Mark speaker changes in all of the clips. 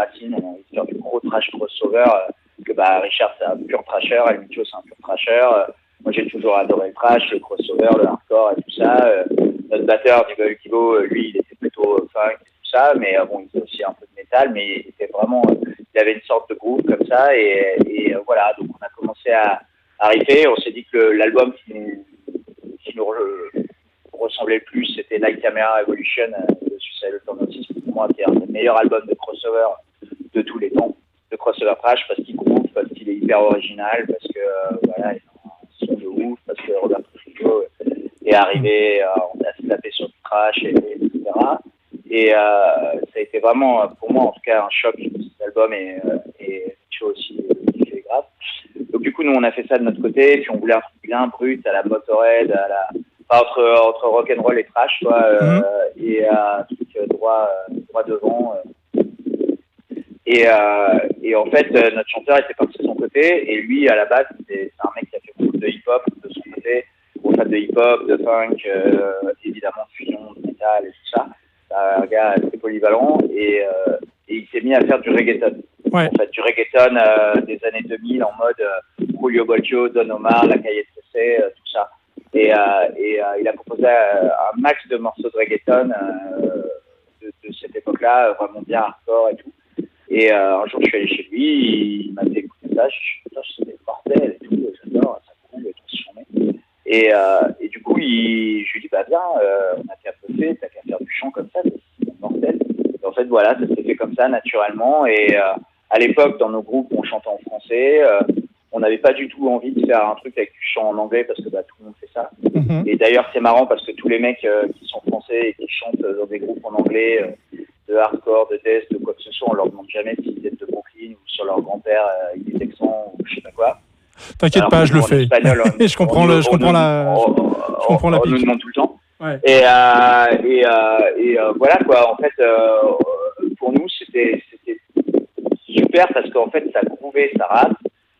Speaker 1: racines. On a envie de faire du gros trash crossover. Que Richard, c'est un pur trasher, El Micho, c'est un pur trasher. Moi, j'ai toujours adoré le trash, le crossover, le hardcore et tout ça. Notre batteur, Nicolas Kibo, lui, il était plutôt funk et tout ça, mais bon, il faisait aussi un peu de métal, mais il était vraiment, il avait une sorte de groove comme ça, et voilà. Donc, on a commencé à riffer. On s'est dit que l'album qui nous ressemblait le plus, c'était Light Camera Evolution de Suicidal Tendencies, pour moi, qui est un des meilleurs albums de crossover de tous les temps, de crossover trash, parce qu'il groove, parce qu'il est hyper original, parce que voilà, il a un son de ouf, parce que Roberto Trujillo est arrivé, on a se tapé sur du trash, etc. Et ça a été vraiment, pour moi en tout cas, un choc, cet album, et Micho aussi, qui fait grave. Donc du coup, nous, on a fait ça de notre côté, puis on voulait un truc bien brut, à la Motorhead, entre rock'n'roll et trash, quoi, et un truc droit devant. Et en fait, notre chanteur était parti de son côté, et lui, à la base, c'est un mec qui a fait beaucoup de hip-hop de son côté, gros fan de hip-hop, de funk, évidemment de fusion, de métal et tout ça. C'est un gars assez polyvalent, et il s'est mis à faire du reggaeton.
Speaker 2: Ouais.
Speaker 1: En fait, du reggaeton des années 2000 en mode Julio Boggio, Don Omar, La Calle 13, tout ça. Et il a composé un max de morceaux de reggaeton de cette époque-là, vraiment bien hardcore et tout. Et un jour, je suis allé chez lui, il m'a fait écouter ça, je suis putain, c'était mortel et tout, j'adore, ça coule et tout, c'est charmé. Et du coup, je lui dis, viens, on a qu'à bosser, t'as qu'à faire du chant comme ça, c'est mortel. Et en fait, voilà, ça s'est fait comme ça, naturellement. Et à l'époque, dans nos groupes, on chantait en français. On n'avait pas du tout envie de faire un truc avec du chant en anglais, parce que tout le monde fait ça. Mm-hmm. Et d'ailleurs, c'est marrant, parce que tous les mecs qui sont français et qui chantent dans des groupes en anglais, de hardcore, de death, de quoi que ce soit, on leur demande jamais s'ils viennent de Brooklyn ou sur leur grand-père, il est texan ou je sais pas quoi.
Speaker 2: T'inquiète pas, je le fais.
Speaker 1: Espagnol,
Speaker 2: je comprends la
Speaker 1: on nous demande tout le temps. Ouais. Et voilà quoi. En fait, pour nous, c'était super, parce qu'en fait, ça grouvait, ça rappe.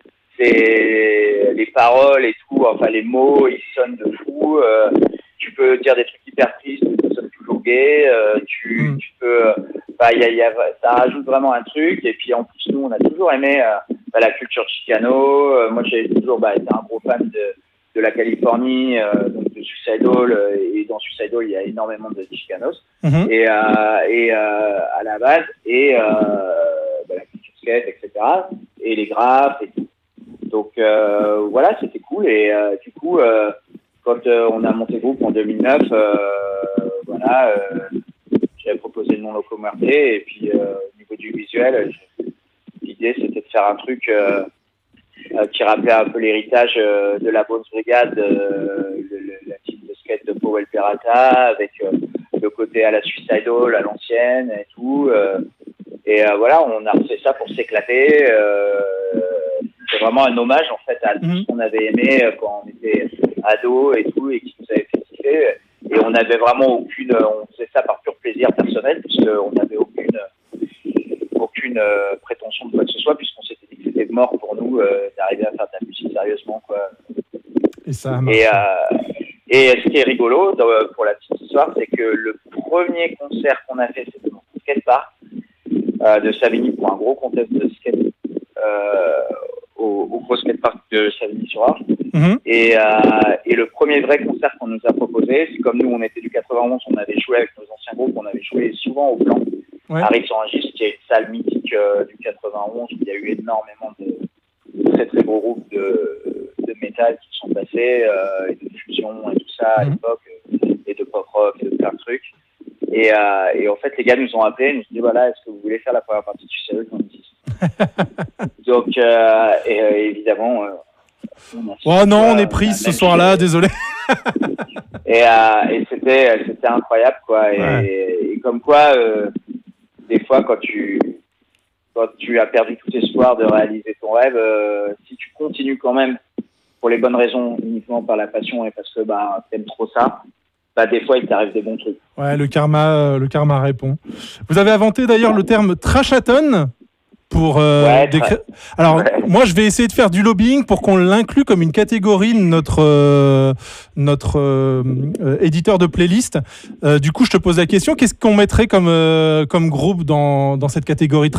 Speaker 1: C'est les paroles et tout, enfin les mots, ils sonnent de fou. Tu peux dire des trucs hyper tristes, ça sonne toujours gay. Tu peux, ça rajoute vraiment un truc. Et puis en plus, nous, on a toujours aimé la culture chicano. Moi, j'ai toujours été un gros fan de la Californie, donc de Suicidal. Et dans Suicidal, il y a énormément de chicanos. Mm-hmm. Et à la base, et la culture skate, etc. Et les graphes et tout. Donc voilà, c'était cool. Et du coup, quand on a monté le groupe en 2009, j'avais proposé le nom Loco Muerte, et puis au niveau du visuel, l'idée c'était de faire un truc qui rappelait un peu l'héritage de la Bones Brigade, la team de skate de Powell Peralta, avec le côté à la Suicidal, à l'ancienne et tout. Et voilà, on a refait ça pour s'éclater. C'est vraiment un hommage en fait à tout ce qu'on avait aimé quand on était ado et tout, et qui nous avait fait kiffer. Et on n'avait vraiment on faisait ça par pur plaisir personnel, puisqu'on n'avait aucune prétention de quoi que ce soit, puisqu'on s'était dit que c'était mort pour nous d'arriver à faire de la musique sérieusement, quoi.
Speaker 2: Et ça a marché.
Speaker 1: Et ce qui est rigolo pour la petite histoire, c'est que le premier concert qu'on a fait, c'était dans un skatepark de Savigny, pour un gros contest de skate au gros skatepark de Savigny-sur-Orge. Mm-hmm. Et le premier vrai concert qu'on nous a proposé, c'est comme nous, on était du 91, on avait joué avec nos anciens groupes, on avait joué souvent au Blanc, à Ris-sur-Rungis, qui est une salle mythique du 91, où il y a eu énormément de très très gros groupes de métal qui sont passés, et de fusion et tout ça à l'époque, et de pop rock et de plein de trucs. Et en fait, les gars nous ont appelés, nous ont dit, voilà, est-ce que vous voulez faire la première partie du Suicidal Tendencies? Donc, évidemment,
Speaker 2: on est pris ce soir-là, désolé.
Speaker 1: et c'était incroyable, quoi. Et comme quoi, des fois, quand tu as perdu tout espoir de réaliser ton rêve, si tu continues quand même pour les bonnes raisons, uniquement par la passion et parce que t'aimes trop ça, des fois il t'arrive des bons trucs.
Speaker 2: Ouais, le karma répond. Vous avez inventé d'ailleurs le terme trashathon pour Alors moi je vais essayer de faire du lobbying pour qu'on l'inclue comme une catégorie de notre éditeur de playlist. Du coup je te pose la question, qu'est-ce qu'on mettrait comme groupe dans cette catégorie